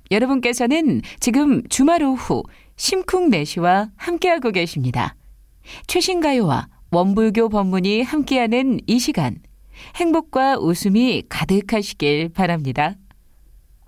여러분께서는 지금 주말 오후 심쿵 내시와 함께하고 계십니다. 최신 가요와 원불교 법문이 함께하는 이 시간, 행복과 웃음이 가득하시길 바랍니다.